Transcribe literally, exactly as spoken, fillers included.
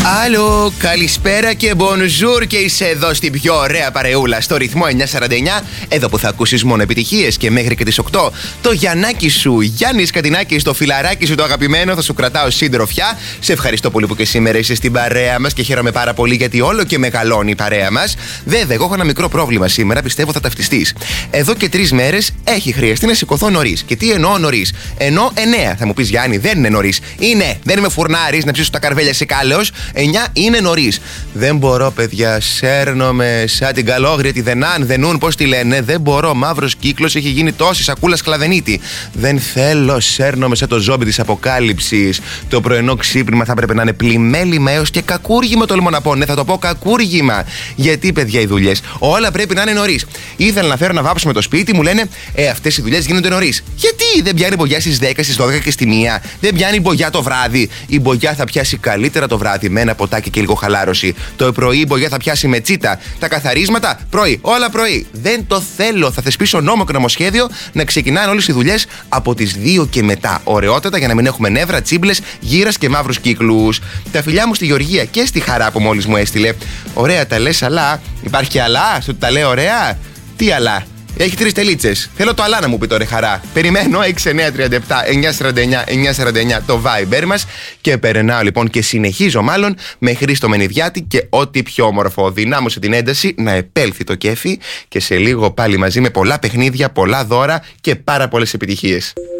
Άλλο, καλησπέρα και bonjour, και είσαι εδώ στην πιο ωραία παρεούλα στο ρυθμό εννιακόσια σαράντα εννιά. Εδώ που θα ακούσεις μόνο επιτυχίες και μέχρι και τις οκτώ. Το Γιαννάκι σου, Γιάννης Κατινάκης, το φιλαράκι σου το αγαπημένο, θα σου κρατάω συντροφιά. Σε ευχαριστώ πολύ που και σήμερα είσαι στην παρέα μας και χαίρομαι πάρα πολύ γιατί όλο και μεγαλώνει η παρέα μας. Βέβαια, εγώ έχω ένα μικρό πρόβλημα σήμερα, πιστεύω θα ταυτιστείς. Εδώ και τρεις μέρες έχει χρειαστεί να σηκωθώ νωρίς. Και τι εννοώ νωρίς? Εννοώ εννέα. Θα μου πεις, Γιάννη, δεν είναι νωρίς. Είναι, δεν είμαι φουρνάρης να ψήσω τα καρβέλια σε κάλεος. εννιά είναι νωρίς. Δεν μπορώ, παιδιά, σέρνομαι σαν την καλόγρια, δεν αν, δεν ουν, πώς τη λένε. Δεν μπορώ. Μαύρος κύκλος έχει γίνει τόση σακούλα σκλαβενίτη. Δεν θέλω, σέρνομαι σαν το ζόμπι της αποκάλυψης. Το πρωινό ξύπνημα θα πρέπει να είναι πλημέλημα έως και κακούργημα, τολμώ να πω. Ναι, θα το πω κακούργημα. Γιατί, παιδιά, οι δουλειές όλα πρέπει να είναι νωρίς. Ήθελα να φέρω να βάψουμε το σπίτι, μου λένε Ε, αυτές οι δουλειές γίνονται νωρίς. Γιατί δεν πιάνει μπογιά στις δέκα, στις δώδεκα και στη μία? Δεν πιάνει μπογιά το βράδυ? Η μπογιά θα πιάσει καλύτερα το βράδυ με ένα ποτάκι και λίγο χαλάρωση. Το πρωί η μπογιά θα πιάσει με τσίτα. Τα καθαρίσματα πρωί. Όλα πρωί. Δεν το θέλω. Θα θεσπίσω νόμο και νομοσχέδιο να ξεκινάνε όλες οι δουλειές από τις δύο και μετά. Ωραιότατα, για να μην έχουμε νεύρα, τσίμπλες, γύρας και μαύρους κύκλους. Τα φιλιά μου στη Γεωργία και στη Χαρά που μόλις μου έστειλε. Ωραία τα λες, αλλά υπάρχει και αλλά στο ότι τα λέω ωραία? Τι αλλά? Έχει τρεις τελίτσες. Θέλω το αλλά να μου πει τώρα, Χαρά. Περιμένω. έξι εννιά τρία επτά εννιά σαράντα εννιά εννιά σαράντα εννιά το Viber μας. Και περνάω λοιπόν και συνεχίζω μάλλον με Χρήστο Μενιδιάτη και ό,τι πιο όμορφο. Δυνάμωσε την ένταση να επέλθει το κέφι. Και σε λίγο πάλι μαζί με πολλά παιχνίδια, πολλά δώρα και πάρα πολλές επιτυχίες.